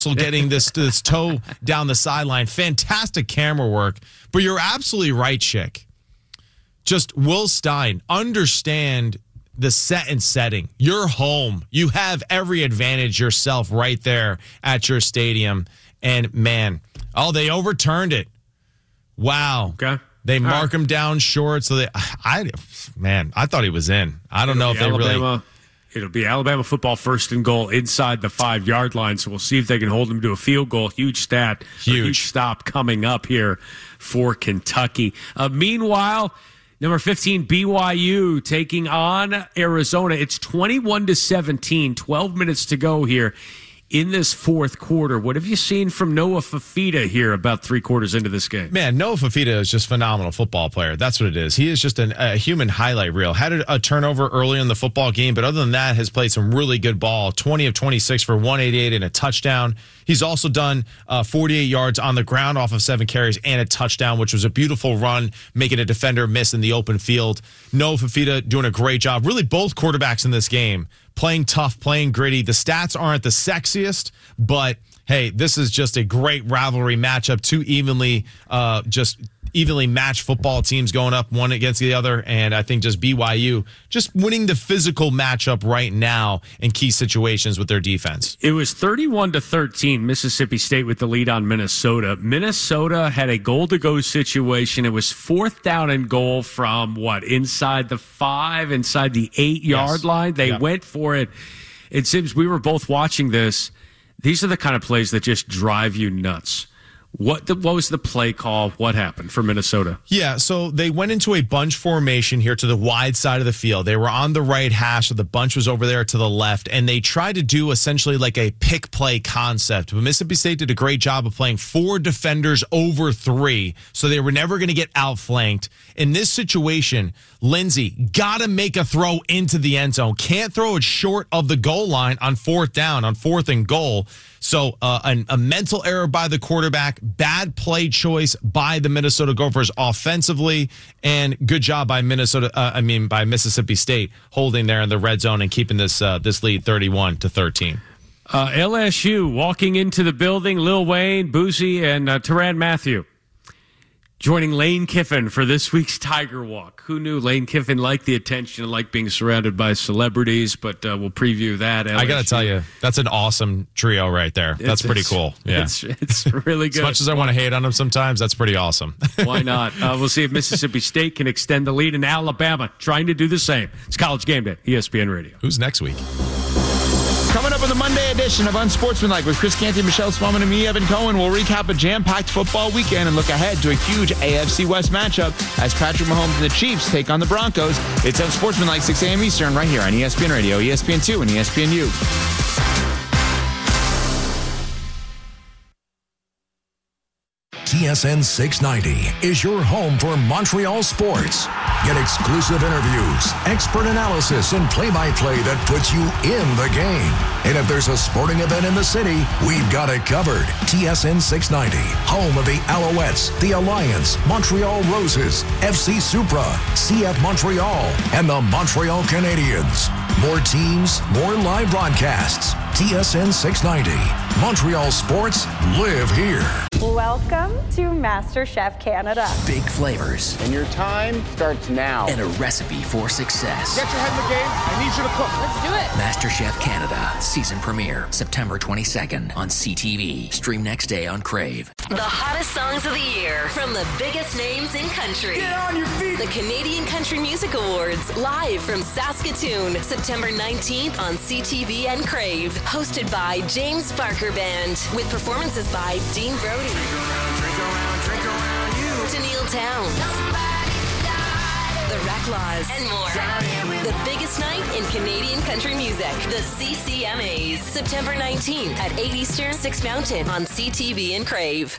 getting this toe down the sideline. Fantastic camera work. But you're absolutely right, Chick. Just Will Stein, understand the set and setting. You're home. You have every advantage yourself right there at your stadium. And, man, they overturned it. Wow. Okay. They mark him down short. So I thought he was in. I don't know if they really... It'll be Alabama football 1st and goal inside the 5-yard line. So we'll see if they can hold them to a field goal. Huge stop coming up here for Kentucky. Meanwhile, number 15, BYU taking on Arizona. It's 21-17, 12 minutes to go here in this fourth quarter. What have you seen from Noah Fifita here about 3 quarters into this game? Man, Noah Fifita is just a phenomenal football player. That's what it is. He is just a human highlight reel. Had a turnover early in the football game, but other than that, has played some really good ball. 20 of 26 for 188 and a touchdown. He's also done 48 yards on the ground off of 7 carries and a touchdown, which was a beautiful run, making a defender miss in the open field. Noah Fifita doing a great job. Really, both quarterbacks in this game playing tough, playing gritty. The stats aren't the sexiest, but hey, this is just a great rivalry matchup. 2 evenly matched football teams going up one against the other, and I think just BYU just winning the physical matchup right now in key situations with their defense. It was 31-13, Mississippi State with the lead on Minnesota. Minnesota had a goal-to-go situation. It was 4th down and goal from, inside the 5, inside the 8-yard line. They went for it. It seems we were both watching this. These are the kind of plays that just drive you nuts. What was the play call? What happened for Minnesota? Yeah, so they went into a bunch formation here to the wide side of the field. They were on the right hash, so the bunch was over there to the left, and they tried to do essentially like a pick play concept. But Mississippi State did a great job of playing 4 defenders over 3, so they were never going to get outflanked. In this situation, Lindsey got to make a throw into the end zone. Can't throw it short of the goal line on 4th down, on 4th and goal. So a mental error by the quarterback, bad play choice by the Minnesota Gophers offensively, and good job by by Mississippi State holding there in the red zone and keeping this lead 31-13. LSU walking into the building, Lil Wayne, Boosie, and Tyrann Mathieu joining Lane Kiffin for this week's Tiger Walk. Who knew Lane Kiffin liked the attention and liked being surrounded by celebrities, but we'll preview that. LSU. I got to tell you, that's an awesome trio right there. That's pretty cool. Yeah, It's really good. As much as I want to hate on them sometimes, that's pretty awesome. Why not? We'll see if Mississippi State can extend the lead, and Alabama trying to do the same. It's College Game Day, ESPN Radio. Who's next week? Coming up on the Monday edition of Unsportsmanlike with Chris Canty, Michelle Swellman, and me, Evan Cohen, we'll recap a jam-packed football weekend and look ahead to a huge AFC West matchup as Patrick Mahomes and the Chiefs take on the Broncos. It's Unsportsmanlike, 6 a.m. Eastern, right here on ESPN Radio, ESPN2, and ESPNU. TSN 690 is your home for Montreal sports. Get exclusive interviews, expert analysis, and play-by-play that puts you in the game. And if there's a sporting event in the city, we've got it covered. TSN 690, home of the Alouettes, the Alliance, Montreal Roses, FC Supra, CF Montreal, and the Montreal Canadiens. More teams, more live broadcasts. TSN 690. Montreal sports live here. Welcome to MasterChef Canada. Big flavors. And your time starts now. And a recipe for success. Get your head in the game. I need you to cook. Let's do it. MasterChef Canada. Season premiere. September 22nd on CTV. Stream next day on Crave. The hottest songs of the year from the biggest names in country. Get on your feet. The Canadian Country Music Awards, live from Saskatoon, September 19th on CTV and Crave. Hosted by James Barker Band, with performances by Dean Brody, Drink around you. Tennille Towns, the Racklaws, and more. The biggest night in Canadian country music, the CCMAs, September 19th at 8 Eastern, 6 Mountain on CTV and Crave.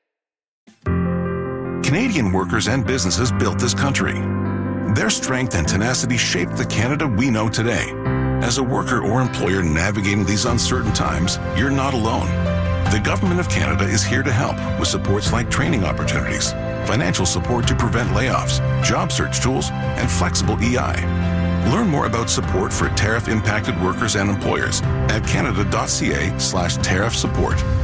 Canadian workers and businesses built this country. Their strength and tenacity shaped the Canada we know today. As a worker or employer navigating these uncertain times, you're not alone. The Government of Canada is here to help with supports like training opportunities, financial support to prevent layoffs, job search tools, and flexible EI. Learn more about support for tariff-impacted workers and employers at canada.ca/tariff support.